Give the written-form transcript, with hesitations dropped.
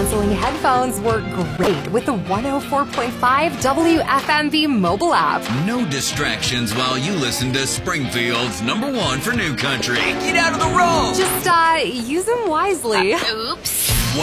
ear-sizzling headphones work great with the 104.5 WFMV mobile app. No distractions while you listen to Springfield's #1 for new country. Get out of the road! Just, use them wisely. Oops.